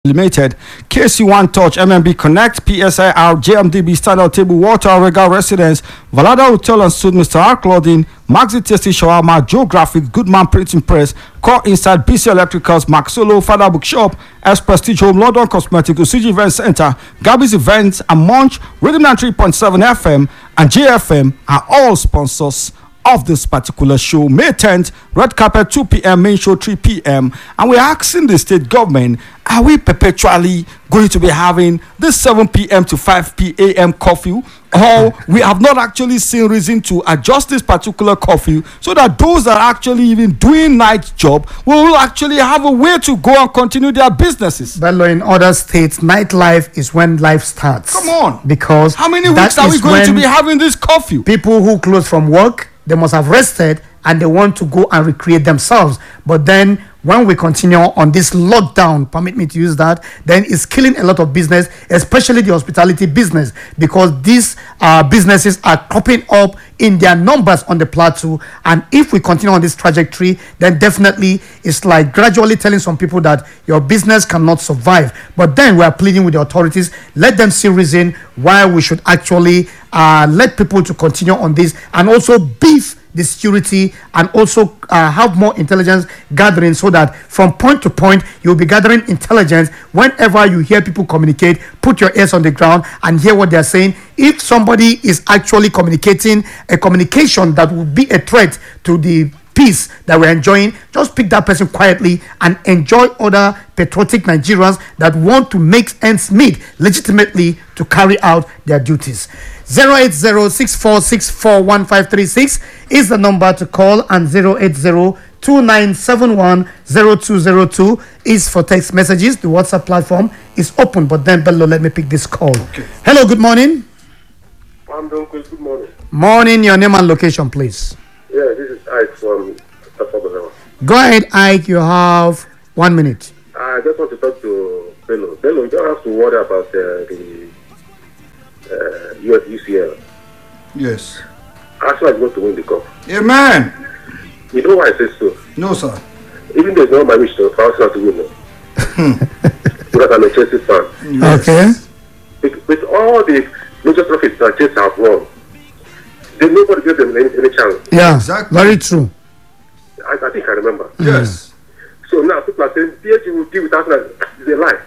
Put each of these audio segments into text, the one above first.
Limited, KC1 Touch, MMB Connect, PSIR, JMDB, Standard Table, Water, Regal Residence, Valada Hotel and Suit, Mr. R. Clothing, Maxi Tasty Shawarma, Joe Graphic, Goodman Printing Press, Core Inside, BC Electricals, Max Solo, Father Bookshop, S Prestige Home, London Cosmetics, Usiji Event Center, Gabby's Events, and Munch, Rhythm 93.7 FM, and JFM are all sponsors of this particular show. May 10th, red carpet 2 p.m., main show 3 p.m. And we're asking the state government, are we perpetually going to be having this 7 p.m. to 5 p.m. curfew? Or we have not actually seen reason to adjust this particular curfew so that those that are actually even doing night job will actually have a way to go and continue their businesses. Bello, in other states, nightlife is when life starts. Come on. Because how many weeks are we going to be having this curfew? People who close from work, they must have rested and they want to go and recreate themselves. But then when we continue on this lockdown, permit me to use that, then it's killing a lot of business, especially the hospitality business, because these businesses are cropping up in their numbers on the plateau. And if we continue on this trajectory, then definitely it's like gradually telling some people that your business cannot survive. But then we are pleading with the authorities, let them see reason why we should actually let people to continue on this, and also beef the security, and also have more intelligence gathering, so that from point to point you'll be gathering intelligence. Whenever you hear people communicate, put your ears on the ground and hear what they're saying. If somebody is actually communicating a communication that would be a threat to the peace that we're enjoying, just pick that person quietly and enjoy other patriotic Nigerians that want to make ends meet legitimately to carry out their duties. 08064641536 is the number to call, and 08029710202 is for text messages. The WhatsApp platform is open, but then below, let me pick this call. Okay. Hello, good morning. Good morning. Morning, your name and location, please. Yeah, this is Ike from Tafagola. Go ahead, Ike, you have 1 minute. I just want to talk to Bello. Bello, you don't have to worry about the UCL. Yes. Arsenal is going to win the cup. Amen. You know why I say so? No, sir. Even though it's not my wish for Arsenal to win, because I'm a Chelsea fan. Yes. Okay. With all the major trophies that Chelsea have won, then nobody gave them any chance. Yeah, Exactly. very true. I think I remember. Yes. So now people are saying PSG will deal with Arsenal. It's a lie.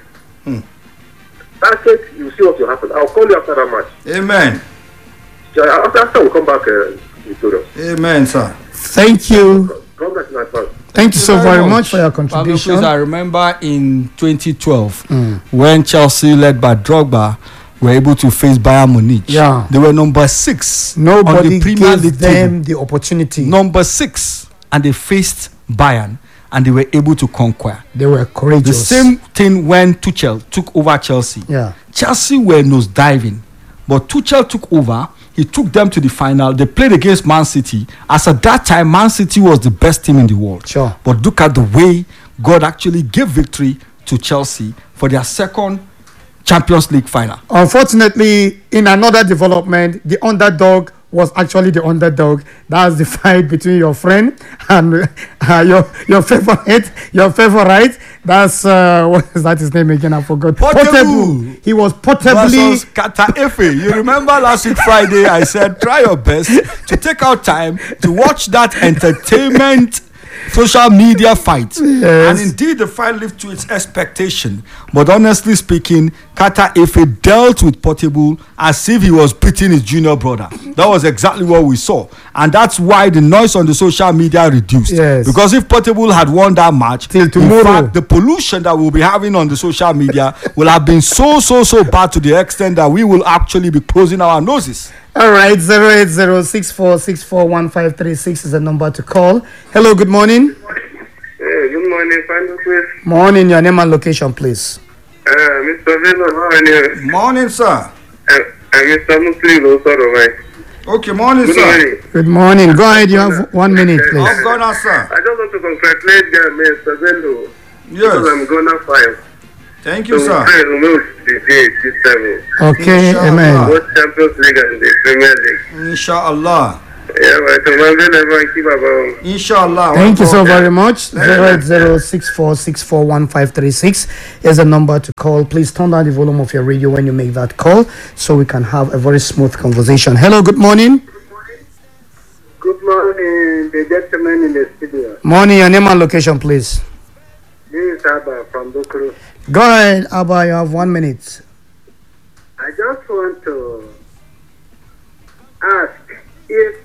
I think you see what will happen. I'll call you after that match. Amen. After we'll come back victorious. Amen, sir. Thank you. Congrats in advance. Thank you so very much for your Pablo, contribution. please, I remember in 2012 when Chelsea, led by Drogba, were able to face Bayern Munich. Yeah. They were number 6 on Nobody the Premier gave League them table. the opportunity. Number 6, and they faced Bayern, and they were able to conquer. They were The courageous. same thing when Tuchel took over Chelsea. Yeah. Chelsea were nose diving, but Tuchel took over. He took them to the final. They played against Man City. As at that time, Man City was the best team in the world. Sure. But look at the way God actually gave victory to Chelsea for their second Champions League final. Unfortunately, in another development, the underdog was actually the underdog. That's the fight between your friend and your favorite. That's what is that his name again? I forgot. Portable. He was portably. Versus Kata Efe. You remember last week Friday I said try your best to take out time to watch that entertainment social media fight. Yes. And indeed the fight lived to its expectation. But honestly speaking, Kata Efe dealt with Portable as if he was beating his junior brother. That was exactly what we saw. And that's why the noise on the social media reduced. Yes. Because if Portable had won that match, Till in tomorrow. fact, the pollution that we'll be having on the social media will have been so bad to the extent that we will actually be closing our noses. All right, 08064641536 is the number to call. Hello, good morning. Hey, good morning, Final Quiz. Morning, your name and location, please. Mr. Bello, how are you? Morning, sir. Mr. Muslim, also, right? Okay, morning, Good sir. morning. Good morning. Go ahead, you have 1 minute, How's please. Ghana, sir? I just want to congratulate Mr. Bello. Yes. Because I'm gonna fight. Thank So you, we sir. pray to move the day this time. Okay, Inshallah. amen. Both Champions League and the Premier League. Inshallah. Yeah, but keep about. Inshallah. Thank you so very much. 08064641536 is the number to call. Please turn down the volume of your radio when you make that call so we can have a very smooth conversation. Hello, good morning. Good morning, the gentleman in the studio. Morning, your name and location, please. This is Abba from Bukuru. Go ahead, Abba, you have 1 minute. I just want to ask if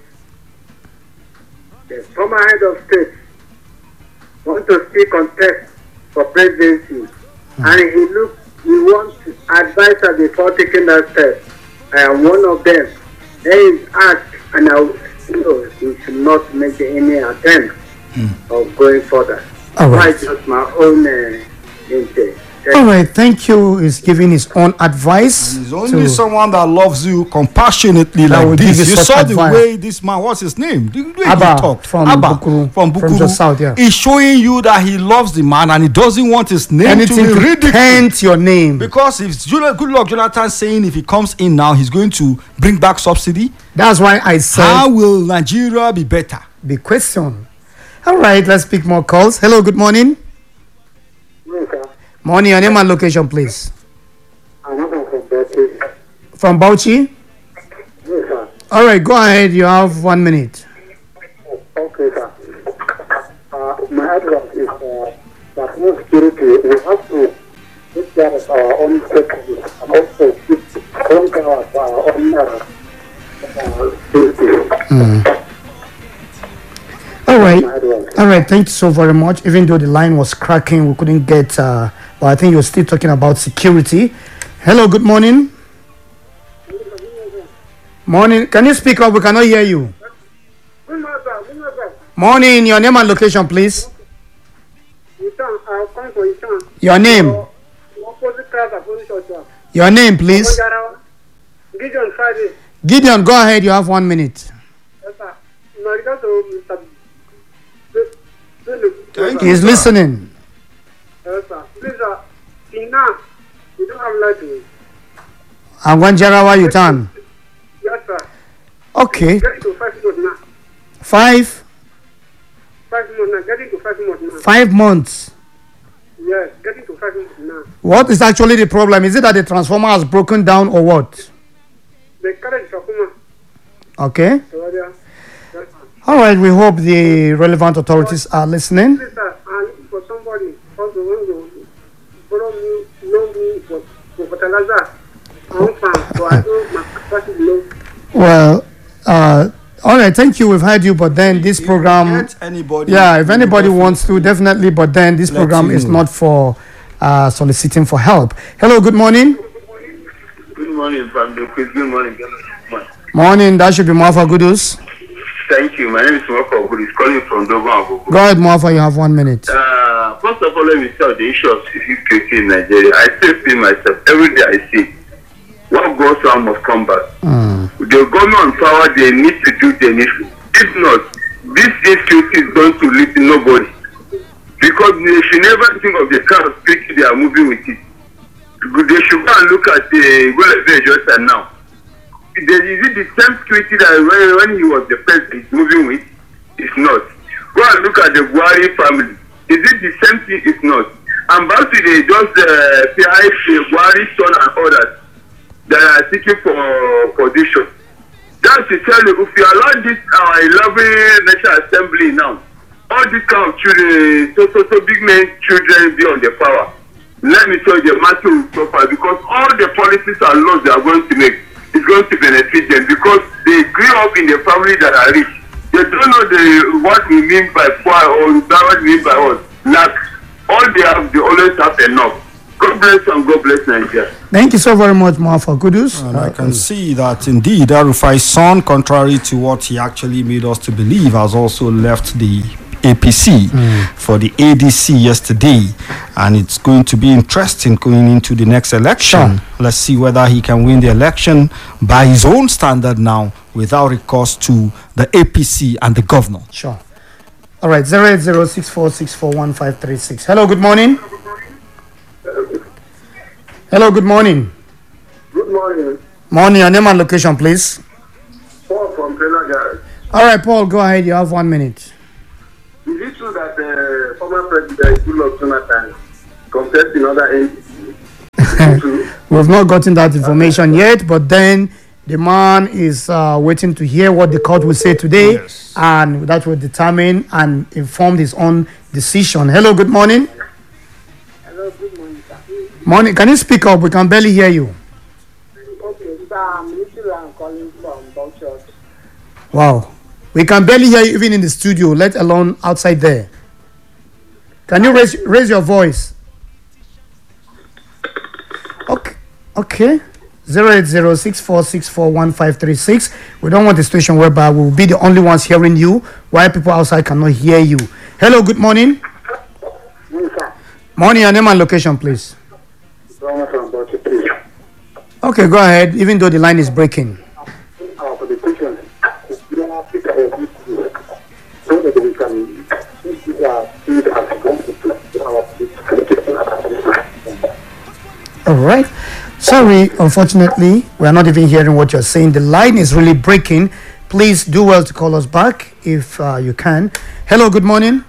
the former head of state want to still contest for presidency and he wants advice before taking that step. I am one of them. Then he asked, and I he should not make any attempt of going further. All right. That's just my own intake. All right, thank you. He's giving his own advice. He's only someone that loves you compassionately That will like give this. you You such saw advice. the way this man, what's his name? The way Abba he talked. from Abba Bukuru, from from Bukuru. just south, yeah. He's showing you that he loves the man and he doesn't want his name Anything to be to ridiculed. taint your name. Because if good luck Jonathan saying if he comes in now, he's going to bring back subsidy. That's why I said How will Nigeria be better? the question. All right, let's pick more calls. Hello, good morning. Yes, sir. Morning, your name and location, please. I'm not from Bauchi. From Bauchi? Yes, sir. All right, go ahead. You have 1 minute. Okay, sir. My advice is that no security, we have to take care of our own safety and also take care of our own security. All right. My advice. All right, thank you so very much. Even though the line was cracking, we couldn't get, but I think you're still talking about security. Hello, good morning. Morning. Can you speak up? We cannot hear you. Morning. Your name and location, please. Your name. Your name, please. Gideon Friday. Gideon, go ahead. You have 1 minute. Yes, sir. No, you got to Mr. Thank He's listening. Yes, sir. Please, now, we don't have light. And when Jarawa, you turn. Yes, sir. Okay. Get into 5 months now. 5 5 months now. Get into 5 months now. 5 months. Yes, get into 5 months now. What is actually the problem? Is it that the transformer has broken down or what? The carriage of Kuma. Okay. So, yes, sir. All right. We hope the relevant authorities are listening. Please, sir, I'm looking for somebody. Also, when you borrow me, loan me for fertilizer. I'm fine. So I know my capacity low. Well, all right. Thank you. We've heard you, but then this program, Get anybody. yeah, if anybody wants to, definitely. But then this Let program you is know. not for soliciting for help. Hello. Good morning. Good morning, family. Good morning. Morning. That should be Muafa Gudus. Thank you. My name is Mwako Ogun. He's calling from Dogon Agogo. Go ahead, Muafa. You have 1 minute. First of all, let me start the issue of security in Nigeria. I still see myself. Every day I see what goes on must come back. The government power, they need to do the needful. If not, this insecurity is going to lead to nobody. Because they should never think of the kind of security they are moving with it. They should go and look at the Golefe just now. Is it the same security that when he was the president he's moving with? It's not. Go and look at the Buhari family. Is it the same thing? It's not. And back to the just PI, Buhari son and others that are seeking for position. That's to tell you, if you allow this our 11 National Assembly now, all these kind of children, so big men children be on the power. Let me tell you, the matter will suffer because all the policies and laws they are going to make is going to benefit them because they grew up in the family that are rich. They don't know what we mean by poor or what we mean by what lack. All they have, they always have enough. God bless and God bless Nigeria. Thank you so very much, Muafa Gudus. And I can see that indeed Arufai's son, contrary to what he actually made us to believe, has also left the APC for the ADC yesterday, and it's going to be interesting going into the next election. Sure. Let's see whether he can win the election by his own standard now without recourse to the APC and the governor. Sure. All right, 08064641536. Hello, good morning. Hello, good morning. Good morning. Morning, your name and location, please. Paul from Trailer Garage. All right, Paul, go ahead. You have 1 minute. Is it true that former President Goodluck Jonathan confessed in other entities? We've not gotten that information yet, but then the man is waiting to hear what the court will say today, Yes. and that will determine and inform his own decision. Hello, good morning. Hello, good morning, sir. Morning. Can you speak up? We can barely hear you. Okay, sir, I'm literally calling from Bauchot. Wow. We can barely hear you even in the studio, let alone outside there. Can you raise your voice? Okay. 08064641536. We don't want a situation whereby we will be the only ones hearing you while people outside cannot hear you. Hello, good morning. Yes, sir. Morning, your name and location, please. From Bauchi, please. Okay, go ahead, even though the line is breaking. For the patients, we are Peter so that we can see our All right. Sorry, unfortunately, we are not even hearing what you're saying. The line is really breaking. Please do well to call us back if you can. Hello, good morning.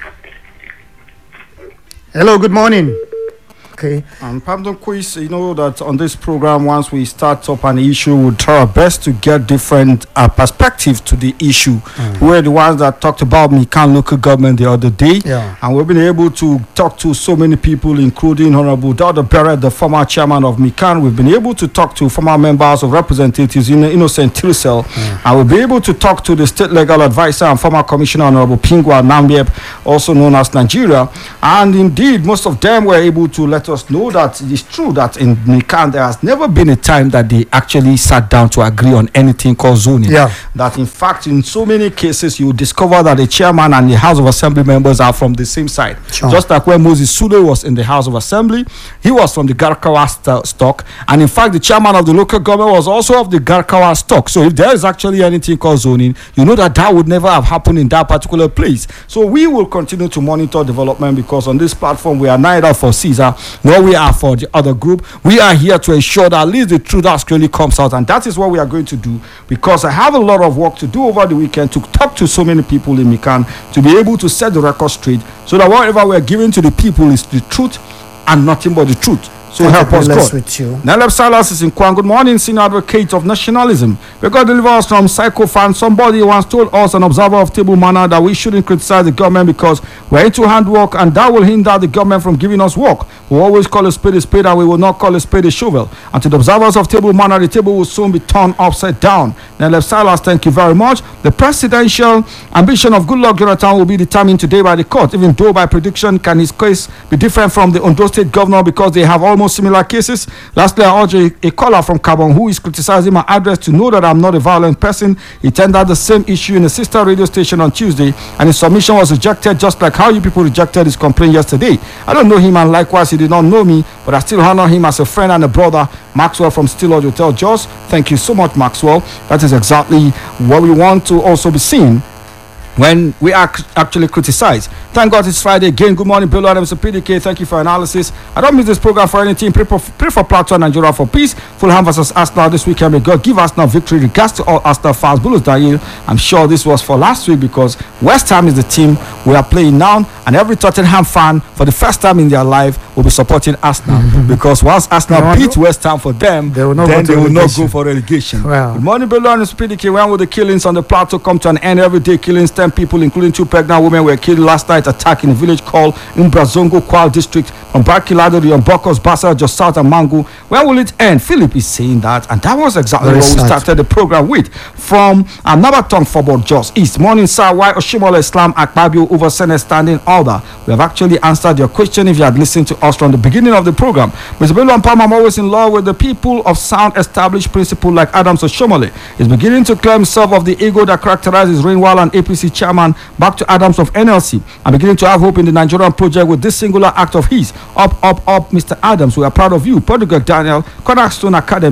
Hello, good morning. Okay. And Pamdon Quiz, you know that on this program, once we start up an issue, we'll try our best to get different perspectives to the issue. We're the ones that talked about Mikan local government the other day. Yeah. And we've been able to talk to so many people, including Honorable Dauda Barrett, the former chairman of Mikan. We've been able to talk to former members of representatives in Innocent Tirisel. And we'll be able to talk to the state legal advisor and former commissioner, Honorable Pingwa Nambiep, also known as Nigeria. And indeed, most of them were able to let us know that it is true that in Mikan there has never been a time that they actually sat down to agree on anything called zoning. Yeah. That in fact in so many cases you discover that the chairman and the House of Assembly members are from the same side. Sure. Just like when Moses Sule was in the House of Assembly, he was from the Garkawa stock, and in fact the chairman of the local government was also of the Garkawa stock. So if there is actually anything called zoning, you know that would never have happened in that particular place. So we will continue to monitor development, because on this platform we are neither for Caesar nor we are for the other group. We are here to ensure that at least the truth actually comes out, and that is what we are going to do, because I have a lot of work to do over the weekend to talk to so many people in Mikan to be able to set the record straight, so that whatever we are giving to the people is the truth and nothing but the truth. So help us God. With you. Naleb Silas is in Kwan. Good morning, senior advocate of nationalism. We got delivered from Psycho Fan. Somebody once told us, an observer of table manner, that we shouldn't criticize the government because we're into handwork and that will hinder the government from giving us work. We always call a spade and we will not call a spade a shovel. And to the observers of table manner, the table will soon be turned upside down. Naleb Silas, thank you very much. The presidential ambition of Goodluck Jonathan will be determined today by the court, even though by prediction can his case be different from the Ondo State governor because they have almost similar cases. Lastly, I urge a caller from Carbon who is criticizing my address to know that I'm not a violent person. He tendered the same issue in a sister radio station on Tuesday, and his submission was rejected, just like how you people rejected his complaint yesterday. I don't know him, and likewise he did not know me, but I still honor him as a friend and a brother. Maxwell from Stillage Hotel, Jos. Thank you so much, Maxwell. That is exactly what we want to also be seen when we are actually criticized. Thank God it's Friday again. Good morning, Bello Adams, PDK. Thank you for analysis. I don't miss this program for anything. Pray for Plateau and Nigeria for peace. Fulham versus Arsenal this weekend. May God give Arsenal victory. Regards to all Arsenal fans. Bulus Daniel, I'm sure this was for last week, because West Ham is the team we are playing now, and every Tottenham fan for the first time in their life will be supporting Arsenal because once Arsenal beat West Ham for them, they will not go for relegation. Wow. Good morning, Bello Adams, PDK. When will the killings on the Plateau come to an end? Every day killings, 10 people, including 2 pregnant women, were killed last night. Attack in a village called Umbrazongo, Kwal district, from Barkilado, the Mbokos, Basa, just south of Mangu. When will it end? Philip is saying that, and that was exactly what we started the program with. From Nabatong Football, Jos East. Morning, sir. Why Oshimola Islam Akpabio over Senate standing order? We have actually answered your question if you had listened to us from the beginning of the program. Mr. Bello and Palmer, I'm always in love with the people of sound established principle like Adams Oshomole. Is beginning to clear himself of the ego that characterizes Rainwall and APC chairman back to Adams of NLC. I'm beginning to have hope in the Nigerian project with this singular act of his. Up, Mr. Adams. We are proud of you. Portugal Daniel, Cornerstone Academy,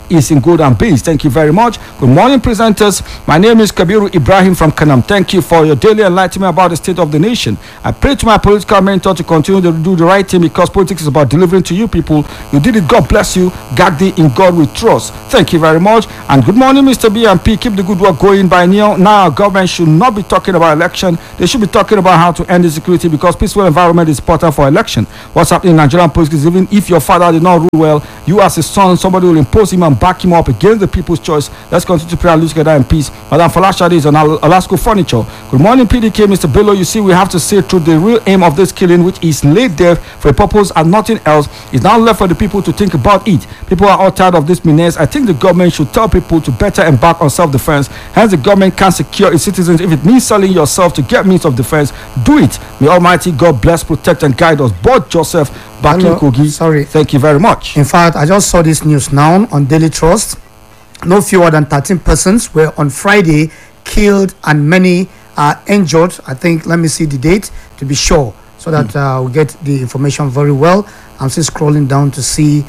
is in good and beans. Thank you very much. Good morning, presenters. My name is Kabiru Ibrahim from Kanam. Thank you for your daily enlightenment about the state of the nation. I pray to my political mentor to continue to do the right thing because politics is about delivering to you people. You did it. God bless you. Gagdi, in God we trust. Thank you very much. And good morning, Mr. B&P. Keep the good work going. By now, government should not be talking about election. They should be talking about how to end insecurity because peaceful environment is important for election. What's happening in Nigerian politics is even if your father did not rule well, you as a son, somebody will impose him and back him up against the people's choice. Let's continue to pray and live together in peace. Madam Falashade is on Alaska Furniture. Good morning, PDK, Mr. Bello. You see, we have to see through the real aim of this killing, which is laid there for a purpose and nothing else. It's now left for the people to think about it. People are all tired of this menace. I think the government should tell people to better embark on self-defense. Hence, the government can secure its citizens. If it means selling yourself to get means of defense, do it. May Almighty God bless, protect, and guide us. Both Joseph, Bakin Kogi. Sorry. Thank you very much. In fact, I just saw this news now on Daily Trust. No fewer than 13 persons were on Friday killed and many are injured. I think, let me see the date to be sure so that we get the information very well. I'm still scrolling down to see.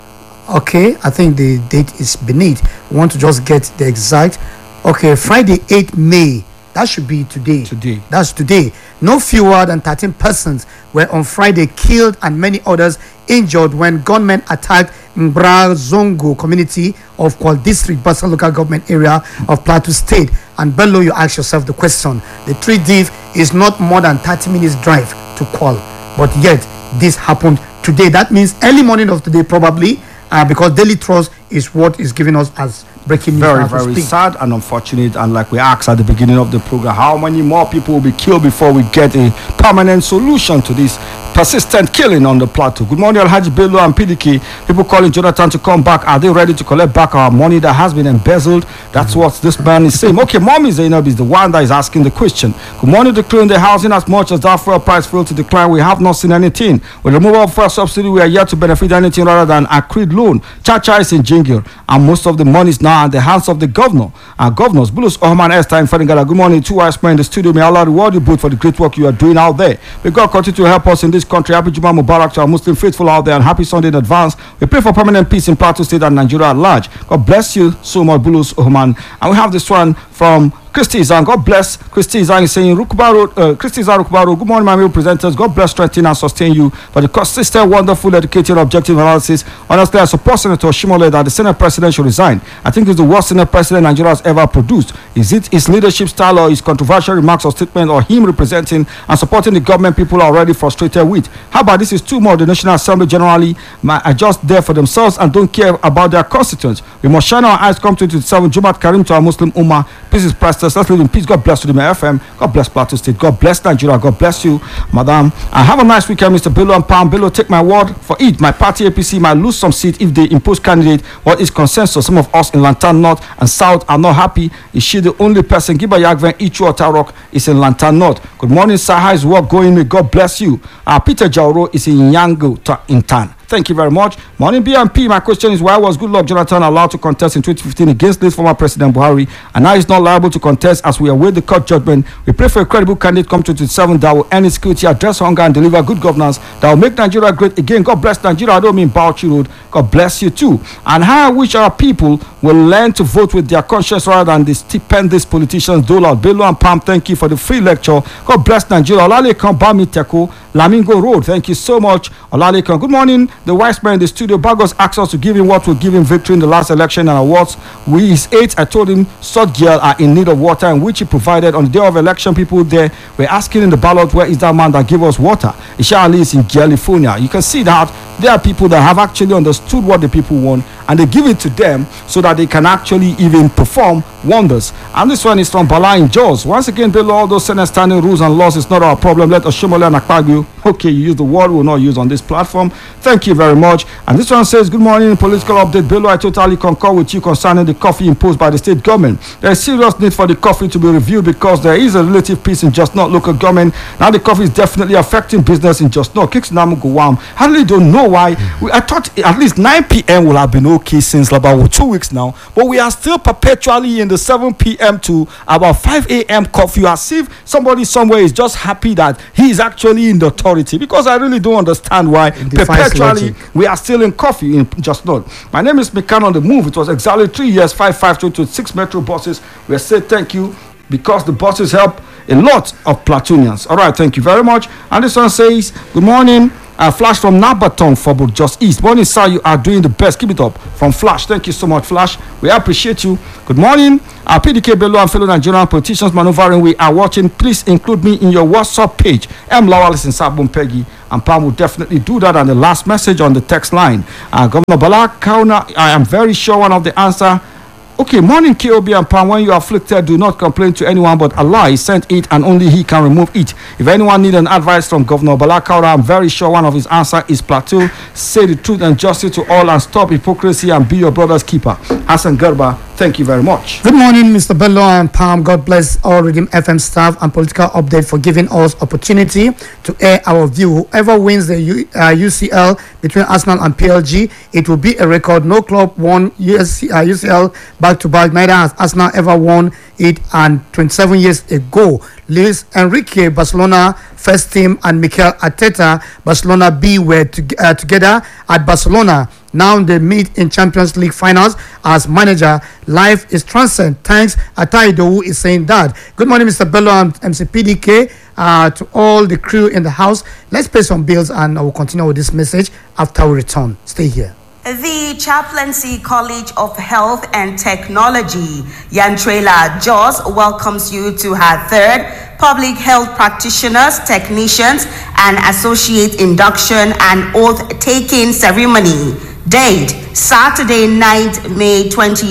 Okay, I think the date is beneath. We want to just get the exact. Okay, Friday, 8 May. That should be today. Today. That's today. No fewer than 13 persons were on Friday killed and many others injured when gunmen attacked Mbra Zongo community of Kwal District, Basa local government area of Plateau State. And below you ask yourself the question. The 3D is not more than 30 minutes drive to Kwal. But yet, this happened today. That means early morning of today probably, because Daily Trust is what is giving us as breaking news. Very, very sad and unfortunate. And like we asked at the beginning of the program, how many more people will be killed before we get a permanent solution to this persistent killing on the plateau? Good morning, Alhaji Bello and PDK. People calling Jonathan to come back. Are they ready to collect back our money that has been embezzled? That's what this man is saying. Okay, Mommy Zainab is the one that is asking the question. Good morning, declaring the housing as much as that fuel price failed to decline. We have not seen anything. With the removal of fuel subsidy, we are yet to benefit anything rather than accrued loan. Chacha is in jingle, and most of the money is now in the hands of the governor. Governors, Bulus Ohman Esther and Fadingala. Good morning, two wise men in the studio. May Allah reward you both for the great work you are doing out there. May God continue to help us in this country. Happy Juma Mubarak to our Muslim faithful out there, and happy Sunday in advance. We pray for permanent peace in Plateau State and Nigeria at large. God bless you so much, Bulus Ohman. And we have this one from Christy Izan. God bless. Christy Izan is saying, Christy Izan Rukbaro, good morning, my real presenters. God bless, strengthen, and sustain you for the consistent, wonderful, educated, objective analysis. Honestly, I support Senator Shimole that the Senate President should resign. I think it's the worst Senate President Nigeria has ever produced. Is it his leadership style or his controversial remarks or statement or him representing and supporting the government people are already frustrated with? How about this is too much? The National Assembly generally are just there for themselves and don't care about their constituents. We must shine our eyes. Come 2027. Jumat Karim to our Muslim Ummah. Peace is precious. Let's live in peace. God bless you, the FM. God bless Plateau State. God bless Nigeria. God bless you, Madam. And have a nice weekend, Mr. Bello and Pam. Bello, take my word for it. My party APC might lose some seat if they impose candidate. What is consensus? Some of us in Lantan North and South are not happy. Is she the only person? Giba Yagven Ichu Otarok is in Lantan North. Good morning, sir. How is work going? May God bless you. Peter Jauro is in Yango in Tan. Thank you very much. Morning, BMP. My question is, why was Goodluck Jonathan allowed to contest in 2015 against late former President Buhari, and now he's not liable to contest as we await the court judgment? We pray for a credible candidate come 2027 that will end insecurity, address hunger, and deliver good governance that will make Nigeria great again. God bless Nigeria. I don't mean Bauchi Road. God bless you too. And how I wish our people will learn to vote with their conscience rather than the stupendous politicians. Dola, Bello, and Pam, thank you for the free lecture. God bless Nigeria. Olalekan Bami Teko, Lamingo Road. Thank you so much, Olalekan. Good morning. The wise man in the studio, Bagos asked us to give him what will give him victory in the last election and awards. We, his aides, I told him South Girl are in need of water, and which he provided. On the day of election, people there were asking in the ballot, where is that man that gave us water? Isha Ali is in California. You can see that there are people that have actually understood what the people want, and they give it to them so that they can actually even perform wonders. And this one is from Bala in Jaws. Once again, below all those Senate standing rules and laws is not our problem. Let us Oshomole and Akpagio. Okay, you use the word we will not use on this platform. Thank you very much. And this one says, good morning, political update. Bello, I totally concur with you concerning the coffee imposed by the state government. There is serious need for the coffee to be reviewed because there is a relative peace in Just Not local government. Now the coffee is definitely affecting business in Just Not. Kiksnamu Guam. I really don't know why. I thought at least 9 p.m. will have been okay since about 2 weeks now, but we are still perpetually in the 7 p.m. to about 5 a.m. curfew, as if somebody somewhere is just happy that he is actually in the authority. authority, because I really don't understand why defies perpetually logic. we are still in coffee in Just Not. My name is Mekan on the Move. It was exactly 3 years, 552 metro buses. We say thank you, because the buses help a lot of platoonians. All right, thank you very much. And this one says, good morning. Flash from Nabaton for Just East. Morning, sir. You are doing the best. Keep it up. From Flash. Thank you so much, Flash. We appreciate you. Good morning. PDK Bello and fellow Nigerian politicians maneuvering. We are watching. Please include me in your WhatsApp page. M. Lawal is in Sabon Peggy. And Pam will definitely do that. And the last message on the text line. Governor Bala Kauna, I am very sure one of the answer. Okay, morning KOB and Pam. When you are afflicted, do not complain to anyone, but Allah is sent it and only He can remove it. If anyone need an advice from Governor Balakaura, I'm very sure one of his answer is plateau. Say the truth and justice to all and stop hypocrisy and be your brother's keeper. Hassan Garba, thank you very much. Good morning, Mr. Bello and Pam. God bless all Redeem FM staff and Political Update for giving us opportunity to air our view. Whoever wins the UCL between Arsenal and PLG, it will be a record. No club won UCL back-to-back. Neither has Arsenal ever won it, and 27 years ago, Luis Enrique, Barcelona first team, and Mikel Arteta, Barcelona B, were together at Barcelona. Now they meet in Champions League finals as manager. Life is transcend. Thanks. Ataido is saying that. Good morning, Mr. Bello and MCPDK. To all the crew in the house. Let's pay some bills and I will continue with this message after we return. Stay here. The Chaplaincy College of Health and Technology, Yantrela Jos, welcomes you to her third Public Health Practitioners, Technicians, and Associate Induction and Oath-Taking Ceremony. Date, Saturday, 9th May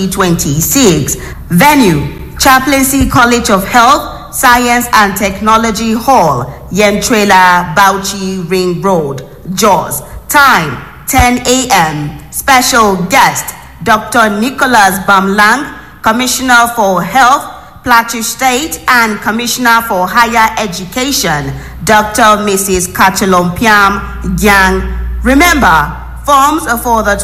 2026. Venue, Chaplaincy College of Health, Science and Technology Hall, Yantrela, Bauchi Ring Road, Jos. Time, 10 a.m. Special guest, Dr. Nicholas Bamlang, Commissioner for Health, Plateau State, and Commissioner for Higher Education, Dr. Mrs. Kachalompiam Gyang. Remember, forms for the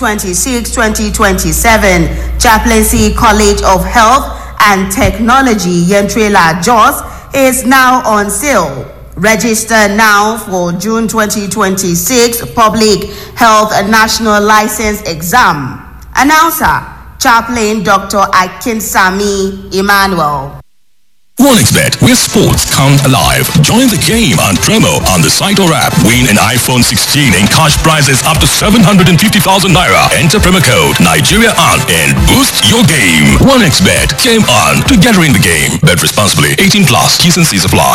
2026-2027 Chaplaincy College of Health and Technology, Yantrela Jos, is now on sale. Register now for June 2026 Public Health National License Exam. Announcer, Chaplain Dr. Akinsami Emmanuel. OneXBet, where sports come alive. Join the game on promo on the site or app. Win an iPhone 16 and cash prizes up to 750,000 naira. Enter promo code Nigeria on and boost your game. OneXBet, game on, together in the game. Bet responsibly. 18 plus. T's and C's apply.